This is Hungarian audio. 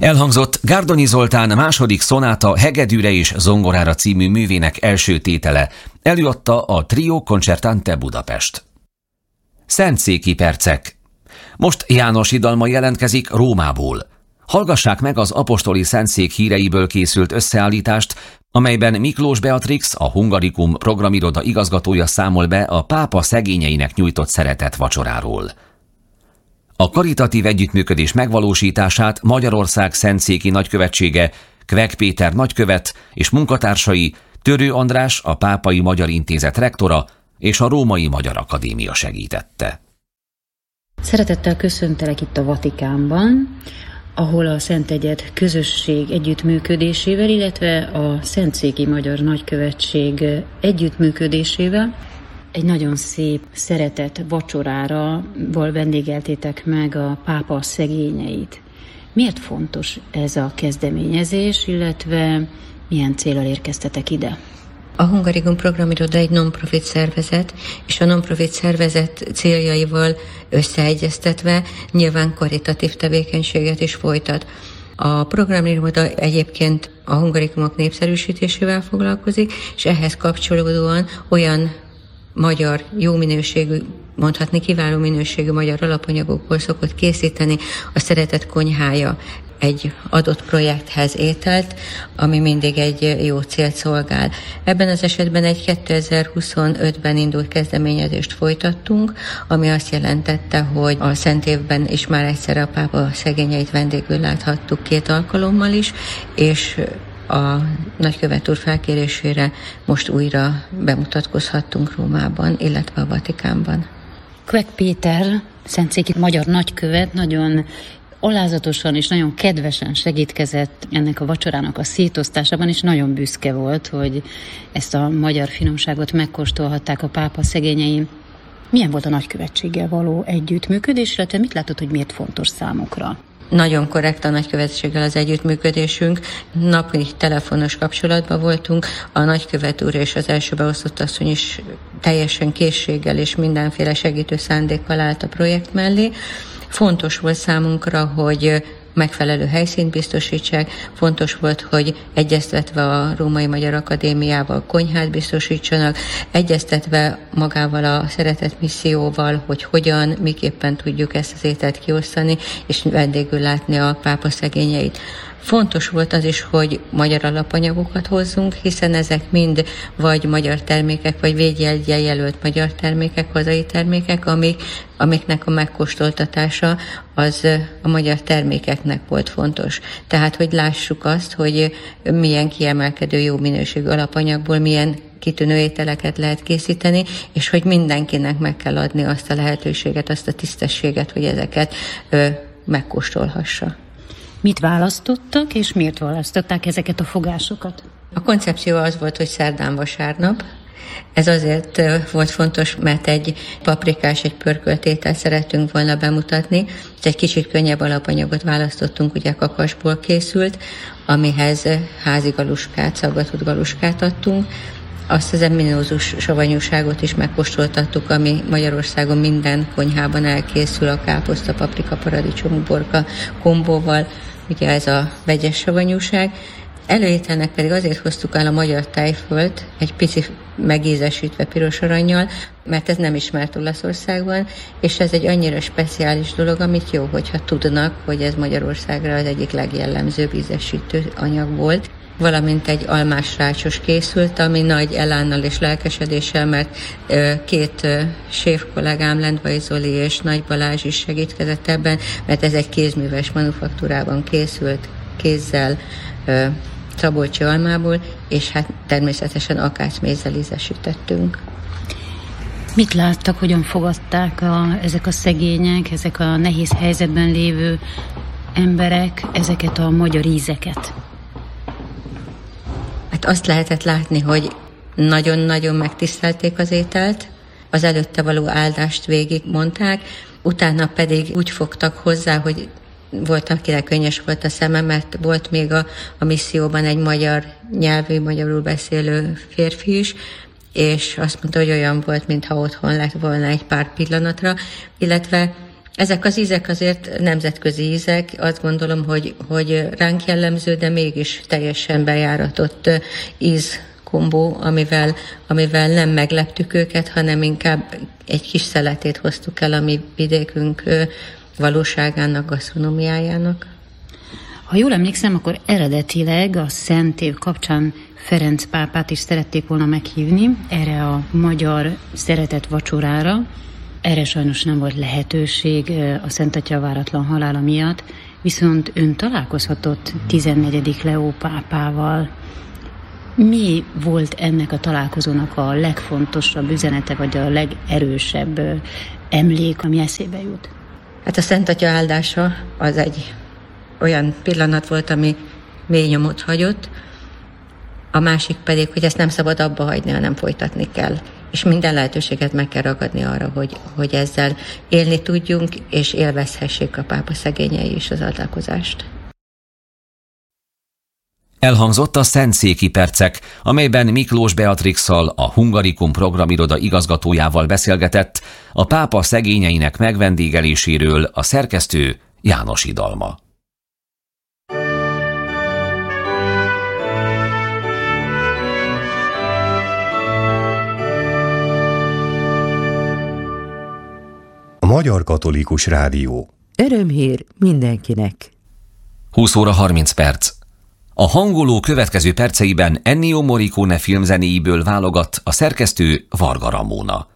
Elhangzott Gárdonyi Zoltán második szonáta hegedűre és zongorára című művének első tétele. Előadta a Trio Concertante Budapest. Szentszéki percek. Most János Hidalma jelentkezik Rómából. Hallgassák meg az apostoli szentszék híreiből készült összeállítást, amelyben Miklós Beatrix, a Hungarikum programiroda igazgatója számol be a pápa szegényeinek nyújtott szeretett vacsoráról. A karitatív együttműködés megvalósítását Magyarország szentszéki nagykövetsége, Kvek Péter nagykövet és munkatársai, Törő András, a Pápai Magyar Intézet rektora és a Római Magyar Akadémia segítette. Szeretettel köszöntelek itt a Vatikánban, ahol a Szent Egyed közösség együttműködésével, illetve a Szentszéki Magyar Nagykövetség együttműködésével egy nagyon szép szeretett vacsorára vendégeltétek meg a pápa szegényeit. Miért fontos ez a kezdeményezés, illetve milyen céllal érkeztetek ide? A Hungarikum programiroda egy non-profit szervezet, és a non-profit szervezet céljaival összeegyeztetve nyilván karitatív tevékenységet is folytat. A programiroda egyébként a hungarikumok népszerűsítésével foglalkozik, és ehhez kapcsolódóan olyan magyar, jó minőségű, mondhatni kiváló minőségű magyar alapanyagokból szokott készíteni a Szeretet Konyhája egy adott projekthez ételt, ami mindig egy jó célt szolgál. Ebben az esetben egy 2025-ben indult kezdeményezést folytattunk, ami azt jelentette, hogy a Szent Évben is már egyszer a pápa szegényeit vendégül láthattuk 2 alkalommal is, és a nagykövet úr felkérésére most újra bemutatkozhattunk Rómában, illetve a Vatikánban. Kvek Péter, szentszéki magyar nagykövet, nagyon alázatosan és nagyon kedvesen segítkezett ennek a vacsorának a szétosztásában, és nagyon büszke volt, hogy ezt a magyar finomságot megkóstolhatták a pápa szegényei. Milyen volt a nagykövetséggel való együttműködés, illetve mit látod, hogy miért fontos számukra? Nagyon korrekt a nagykövetséggel az együttműködésünk. Napi telefonos kapcsolatban voltunk. A nagykövet úr és az első beosztott asszony is teljesen készséggel és mindenféle segítő szándékkal állt a projekt mellé. Fontos volt számunkra, hogy megfelelő helyszínt biztosítsák. Fontos volt, hogy egyeztetve a Római Magyar Akadémiával konyhát biztosítsanak, egyeztetve magával a Szeretet Misszióval, hogy hogyan, miképpen tudjuk ezt az ételt kiosztani, és vendégül látni a pápa szegényeit. Fontos volt az is, hogy magyar alapanyagokat hozzunk, hiszen ezek mind vagy magyar termékek, vagy védjeggyel jelölt magyar termékek, hazai termékek, amiknek a megkóstoltatása az a magyar termékeknek volt fontos. Tehát, hogy lássuk azt, hogy milyen kiemelkedő jó minőségű alapanyagból milyen kitűnő ételeket lehet készíteni, és hogy mindenkinek meg kell adni azt a lehetőséget, azt a tisztességet, hogy ezeket megkóstolhassa. Mit választottak, és miért választották ezeket a fogásokat? A koncepció az volt, hogy szerdán vasárnap. Ez azért volt fontos, mert egy paprikás, egy pörkölt ételt szerettünk volna bemutatni. Egy kicsit könnyebb alapanyagot választottunk, ugye kakasból készült, amihez házi galuskát, szabgatott galuskát adtunk. Azt az eminózus savanyúságot is megkóstoltattuk, ami Magyarországon minden konyhában elkészül, a káposzta, paprika, paradicsom, uborka kombóval, ugye ez a vegyes savanyúság. Előételnek pedig azért hoztuk el a magyar tájfölt, egy pici megízesítve piros arannyal, mert ez nem ismert Olaszországban, és ez egy annyira speciális dolog, amit jó, hogyha tudnak, hogy ez Magyarországra az egyik legjellemzőbb ízesítő anyag volt. Valamint egy almás rácsos készült, ami nagy elánnal és lelkesedéssel, mert 2 séf kollégám, Lendvai Zoli és Nagy Balázs is segítkezett ebben, mert ez egy kézműves manufaktúrában készült, kézzel, szabolcsi almából, és hát természetesen akácmézzel ízesítettünk. Mit láttak, hogyan fogadták ezek a szegények, ezek a nehéz helyzetben lévő emberek, ezeket a magyar ízeket? Hát azt lehetett látni, hogy nagyon-nagyon megtisztelték az ételt, az előtte való áldást végig mondták, utána pedig úgy fogtak hozzá, hogy volt, akinek könnyes volt a szeme, mert volt még a misszióban egy magyar nyelvű, magyarul beszélő férfi is, és azt mondta, hogy olyan volt, mintha otthon lett volna egy pár pillanatra, illetve Ezek az ízek azért nemzetközi ízek, azt gondolom, hogy ránk jellemző, de mégis teljesen bejáratott ízkombó, amivel nem megleptük őket, hanem inkább egy kis szeletét hoztuk el a mi vidékünk valóságának, gasztronómiájának. Ha jól emlékszem, akkor eredetileg a Szent Év kapcsán Ferenc pápát is szerették volna meghívni erre a magyar szeretett vacsorára. Erre sajnos nem volt lehetőség a Szent Atya váratlan halála miatt, viszont ön találkozhatott 14. Leó pápával. Mi volt ennek a találkozónak a legfontosabb üzenete, vagy a legerősebb emlék, ami eszébe jut? Hát a Szent Atya áldása az egy olyan pillanat volt, ami mély nyomot hagyott, a másik pedig, hogy ezt nem szabad abba hagyni, hanem folytatni kell. És minden lehetőséget meg kell ragadni arra, hogy ezzel élni tudjunk, és élvezhessék a pápa szegényei is az adakozást. Elhangzott a Szentszéki percek, amelyben Miklós Beatrixszal, a Hungarikum programiroda igazgatójával beszélgetett a pápa szegényeinek megvendégeléséről a szerkesztő János Idalma. A Magyar Katolikus Rádió. Örömhír mindenkinek. 20 óra 30 perc. A hangoló következő perceiben Ennio Morricone filmzenéiből válogat a szerkesztő Varga Ramóna.